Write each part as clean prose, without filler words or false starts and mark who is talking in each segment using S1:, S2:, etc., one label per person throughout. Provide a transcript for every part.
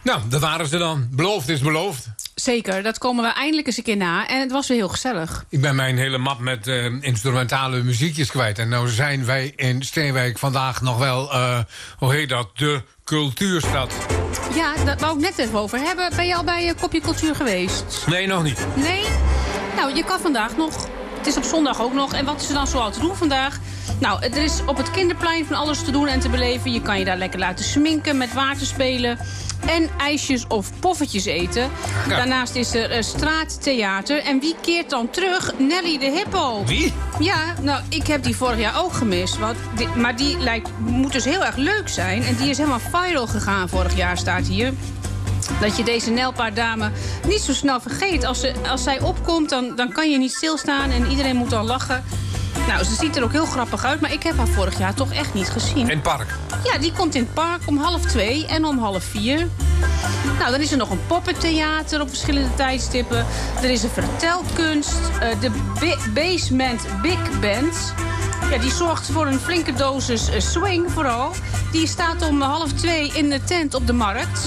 S1: Nou, dat waren ze dan. Beloofd is beloofd.
S2: Zeker, dat komen we eindelijk eens een keer na. En het was weer heel gezellig.
S1: Ik ben mijn hele map met instrumentale muziekjes kwijt. En nou zijn wij in Steenwijk vandaag nog wel, hoe heet dat, de cultuurstad.
S2: Ja, daar wou ik net even over hebben. Ben je al bij Kopje Cultuur geweest?
S1: Nee, nog niet.
S2: Nee? Nou, je kan vandaag nog. Het is op zondag ook nog. En wat is er dan zoal te doen vandaag? Nou, er is op het Kinderplein van alles te doen en te beleven. Je kan je daar lekker laten sminken, met water spelen en ijsjes of poffertjes eten. Ja. Daarnaast is er straattheater. En wie keert dan terug? Nelly de Hippo.
S1: Wie?
S2: Ja, nou, ik heb die vorig jaar ook gemist. Maar die moet dus heel erg leuk zijn. En die is helemaal viral gegaan vorig jaar, staat hier. Dat je deze Nelpaard-dame niet zo snel vergeet. Als zij opkomt, dan kan je niet stilstaan en iedereen moet dan lachen. Nou, ze ziet er ook heel grappig uit, maar ik heb haar vorig jaar toch echt niet gezien.
S1: In het park?
S2: Ja, die komt in het park om 3:30 en om 3:30. Nou, dan is er nog een poppentheater op verschillende tijdstippen. Er is een vertelkunst, de Basement Big Band. Ja, die zorgt voor een flinke dosis swing vooral. Die staat om 1:30 in de tent op de markt.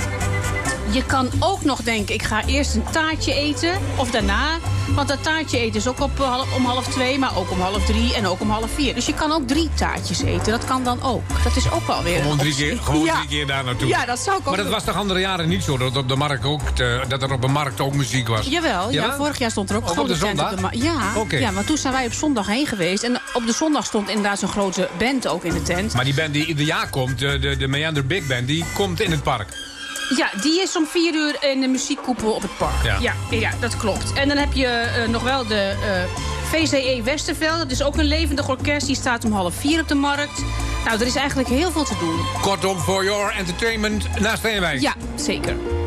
S2: Je kan ook nog denken, ik ga eerst een taartje eten of daarna. Want dat taartje eten is ook om 2:30, maar ook om 3:30 en ook om 3:30. Dus je kan ook 3 taartjes eten, dat kan dan ook. Dat is ook wel weer...
S1: Gewoon 3 keer daar naartoe.
S2: Ja, dat zou ik ook.
S1: Maar dat was toch andere jaren niet zo, dat er op de markt ook muziek was?
S2: Jawel, ja, vorig jaar stond er ook
S1: op de zondag?
S2: Ja, want toen zijn wij op zondag heen geweest. En op de zondag stond inderdaad zo'n grote band ook in de tent.
S1: Maar die band die ieder jaar komt, de Meander Big Band, die komt in het park.
S2: Ja, die is om 4:00 in de muziekkoepel op het park. Ja, dat klopt. En dan heb je nog wel de VCE Westerveld. Dat is ook een levendig orkest. Die staat om 3:30 op de markt. Nou, er is eigenlijk heel veel te doen.
S1: Kortom, for your entertainment naar Steenwijk.
S2: Ja, zeker.